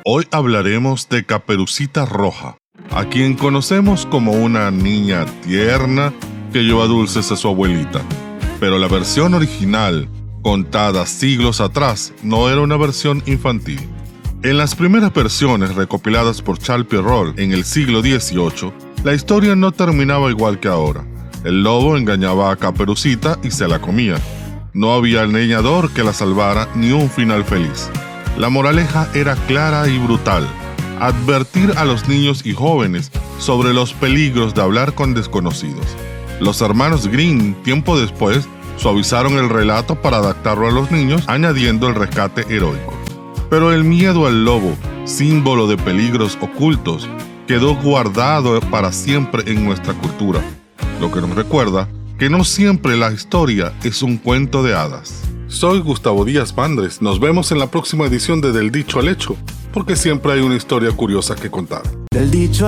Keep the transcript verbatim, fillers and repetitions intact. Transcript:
Hoy hablaremos de Caperucita Roja, a quien conocemos como una niña tierna que lleva dulces a su abuelita. Pero la versión original, contada siglos atrás, no era una versión infantil. En las primeras versiones recopiladas por Charles Perrault en el siglo dieciocho, la historia no terminaba igual que ahora. El lobo engañaba a Caperucita y se la comía. No había leñador que la salvara ni un final feliz. La moraleja era clara y brutal: advertir a los niños y jóvenes sobre los peligros de hablar con desconocidos. Los hermanos Grimm, tiempo después, suavizaron el relato para adaptarlo a los niños, añadiendo el rescate heroico. Pero el miedo al lobo, símbolo de peligros ocultos, quedó guardado para siempre en nuestra cultura, lo que nos recuerda que no siempre la historia es un cuento de hadas. Soy Gustavo Díaz Mandres. Nos vemos en la próxima edición de Del Dicho al Hecho, porque siempre hay una historia curiosa que contar. Del dicho